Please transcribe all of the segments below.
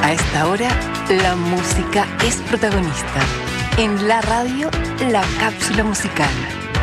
A esta hora, la música es protagonista. En la radio, la cápsula musical.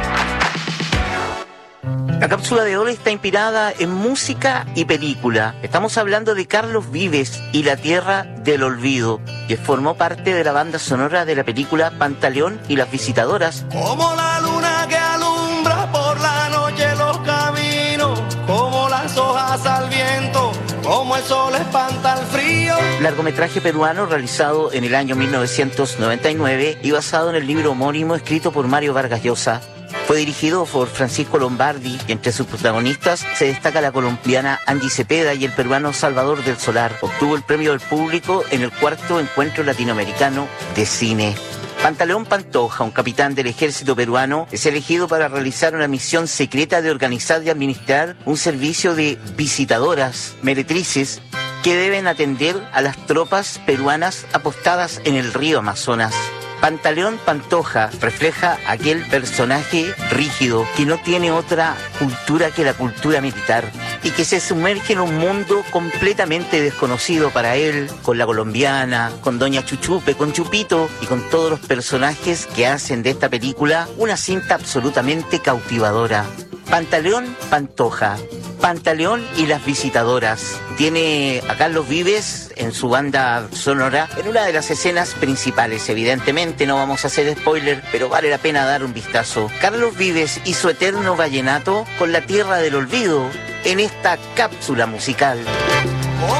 La cápsula de hoy está inspirada en música y película. Estamos hablando de Carlos Vives y La Tierra del Olvido, que formó parte de la banda sonora de la película Pantaleón y las Visitadoras. Como la luna que alumbra por la noche los caminos, como las hojas al viento, como el sol espanta el frío. Largometraje peruano realizado en el año 1999 y basado en el libro homónimo escrito por Mario Vargas Llosa. Fue dirigido por Francisco Lombardi y entre sus protagonistas se destaca la colombiana Angie Cepeda y el peruano Salvador del Solar. Obtuvo el premio del público en el cuarto encuentro latinoamericano de cine. Pantaleón Pantoja, un capitán del ejército peruano, es elegido para realizar una misión secreta de organizar y administrar un servicio de visitadoras, meretrices, que deben atender a las tropas peruanas apostadas en el río Amazonas. Pantaleón Pantoja refleja aquel personaje rígido que no tiene otra cultura que la cultura militar y que se sumerge en un mundo completamente desconocido para él, con la colombiana, con Doña Chuchupe, con Chupito y con todos los personajes que hacen de esta película una cinta absolutamente cautivadora. Pantaleón Pantoja, Pantaleón y las Visitadoras. Tiene a Carlos Vives en su banda sonora en una de las escenas principales. Evidentemente no vamos a hacer spoiler, pero vale la pena dar un vistazo. Carlos Vives y su eterno vallenato con La Tierra del Olvido en esta cápsula musical.